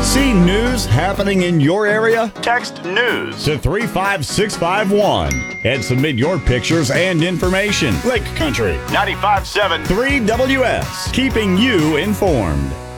See news happening in your area? Text news To 35651 and submit your pictures and information. Lake Country 95.7 3WS, keeping you informed.